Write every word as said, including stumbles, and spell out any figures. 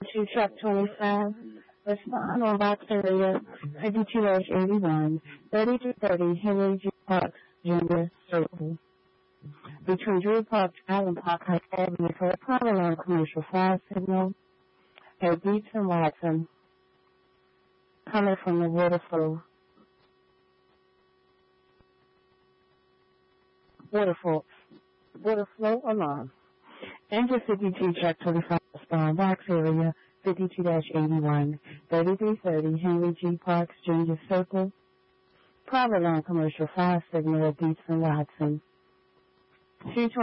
to truck twenty-five. Respond on box area fifty-two eighty-one, thirty-two thirty Henry G. Parks, Junior Circle. Between Drew Park Drive and Park Heights Avenue for a private line commercial fire signal at Beats and Watson, coming from the water flow. Water flow, water flow alarm. Engine fifty-two, truck twenty-five, respond box area fifty-two eighty-one, thirty-three thirty Henry G. Parks, Junior Circle. Private line commercial fire signal at Beats and Watson. two